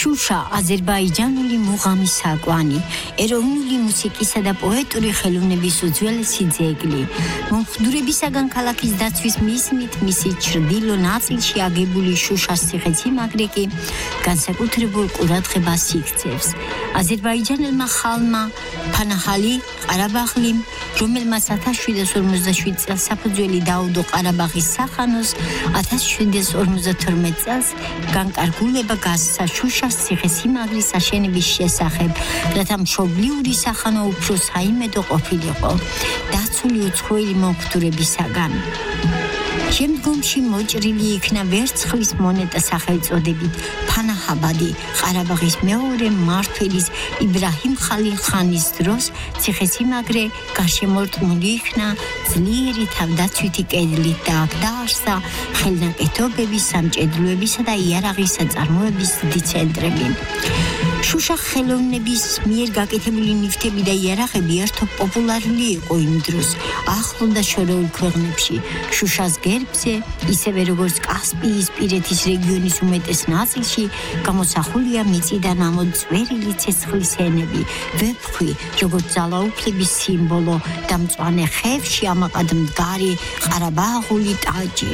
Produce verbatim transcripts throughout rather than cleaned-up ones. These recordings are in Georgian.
შუშა აზერბაიჯანული მუღამის საკვანი, ეროვნული მუსიკისა და პოეტური ხელოვნების უძველესი ძეგლი. მომხდურებისაგან ქალაქის დაცვის მიზნით მისი ჩრდილო ნაწილში აგებული შუშას ციხესიმაგრე კი განსაკუთრებულ ყურადღებას იქცევს. აზერბაიჯანელმა ხალმა ფანაჰალი ყარაბაღლიმ, რომელმაც ათას შვიდას ორმოცდაშვიდ წელს საფუძველი დაუდო ყარაბაღის სახანოს, ათას შვიდას ორმოცდათორმეტ წელს განკარგულება გასცა შუშას ციხესიმაგრის აშენების შესახებ, რათა მშობლიური სახანო უფრო საიმედო ყოფილიყო, დაცული უცხოელი მომხდურებისაგან. შემდგომში მოჭრილი იქნა ვერცხლის მონეტა სახელწოდებით ფანაჰაბადი ყარაბაღის მეორე მმართველის იბრაჰიმ ხალილ ხანის დროს ციხესიმაგრე გარშემორტყმული იქნა ძლიერი თავდაცვითი კედლით და აქ დაარსდა ხელნაკეთობების, სამჭედლოებისა და იარაღის საწარმოების დიდი ცენტრები. შუშა ხელოვნების მიერ გაკეთებული ნივთები და იარაღები ერთობ პოპულარული იყო იმ დროს ახლო და შორეულ ქვეყნებში. შუშას გერბზე, ისევე როგორც კასპიის პირეთის რეგიონის უმეტეს ნაწილში, გამოსახულია მიწიდან ამოწვერილი ცეცხლის ენები, ვეფხვი, როგორც ძალაუფლების სიმბოლო და მწვანე ხევში ამაყად მდგარი ყარაბაღული ტაჯი.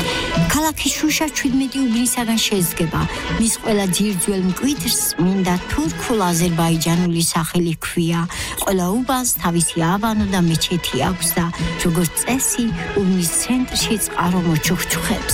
ქალაქი შუშა ჩვიდმეტი უბნისაგან შედგება. მის ყველა ძირძველ მკვიდრს მინდა თურქულ აზერბაიჯანული სახელი ჰქვია. ყველა უბანს თავისი აბანო და მეჩეთი აქვს და როგორც წესი უბნის ცენტრში წყარო მოჩუქჩუხებს.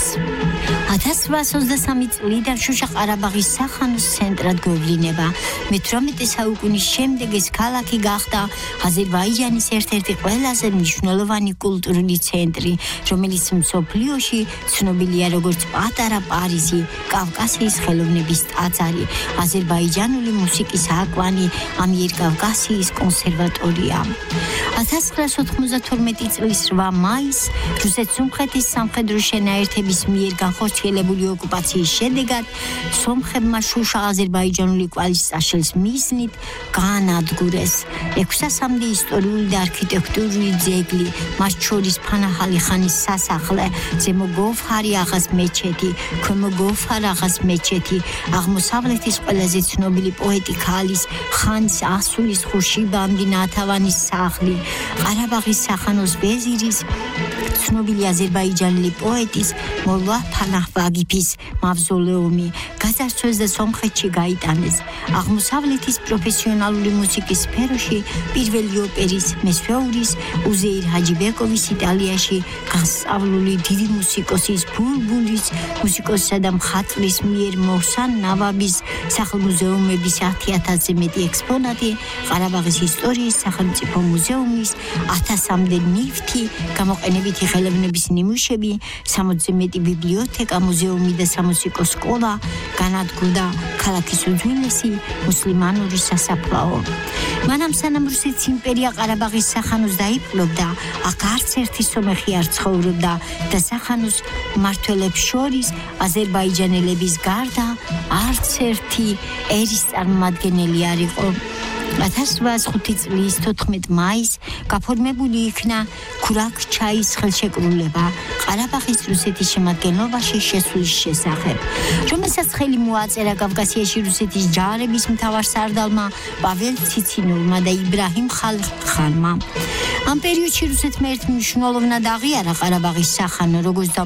ათას რვაას ოცდასამი წლიდან შუშა ყარაბაღის სახანოს ცენტრად გვევლინება. მეთვრამეტე საუკუნის შემდეგ ეს ქალაქი გახდა აზერბაიჯანის ერთ-ერთი ყველაზე მნიშვნელოვანი კულტურული ცენტრი, რომელიც მსოფლიოში ცნობილია როგორც პატარა პარიზი, კავკასიის ხელოვნების ტაძარი, აზერბაიჯანული მუსიკის აკვანი, ამიერკავკასიის კონსერვატორია. ათას ცხრაას ოთხმოცდათორმეტი წლის რვა მაისს რუსეთ-სომხეთის სამხედრო შენაერთების მიერ განხორციელებული ოკუპაციის შედეგად სომხებმა შუშა აზერბაიჯანული კვალის წაშლის მიზნით გაანადგურეს. ექვსასამდე ისტორიული და არქიტექტურული ძეგლი, მათ შორის ფანაჰალი ხანის სასახლე, ზემო გოვჰარი აღას მეჩეთი, ქვემო გოვჰარ აღას მეჩეთი, აღმოსავლეთის ყველაზე ცნობილი პოეტი ქალის ხანის ასულის ხუშიბანდი ნათავანის სახლი, ყარაბაღის სახანოს ვეზირის ცნობილი აზერბაიჯანელი პოეტის მოლლა ფანაჰ ვაგიფის მავზოლეუმი გაზარცვეს და სომხეთში გაიტანეს. აღმოსავლეთის პროფესიონალური მუსიკის სფეროში პირველი ოპერის, მესვეურის, უზეირ ჰაჯიბეკოვის იტალიაში განსწავლული დიდი მუსიკოსის ბულბულის, მუსიკოსისა და მხატვრის მიერ მოჰსან ნავაბის სახლ-მუზეუმების ათი ათასზე მეტი ექსპონატი, ყარაბაღის ისტორიის სახელმწიფო მუზეუმის ათასამდე ნივთი, გამოყენებითი ხელოვნების ნიმუშები, სამოცზე მეტი ბიბლიოთეკა, მუზეუმი და სამუსიკო სკოლა, განადგურდა ქალაქის უძველესი მუსლიმანური სასაფლაო. მანამ სანამ რუსეთის იმპერია ყარაბაღის სახანოს დაიპყრობდა, აქ არც ერთი სომეხი არ ცხოვრობდა და სახანოს მმართველებს შორის აზერბაიჯანელების გარდა არც ერთი ერის წარმომადგენელი არ იყო. ათას რვაას ხუთი წლის თოთხმეტ მაისს გაფორმებული იქნა ქურაქ-ჩაის ხელშეკრულება ყარაბაღის რუსეთის შემადგენლობაში შესვლის შესახებ, რომელსაც ხელი მოაწერა კავკასიაში რუსეთის ჯარების მთავარსარდალმა პაվել ციცინოვმა და იბრაჰიმ ხალილ ხანმა. ამ პერიოდში რუსეთმა ერთ მნიშვნელოვნად აღიარა ყარაბაღის სახანო, როგორც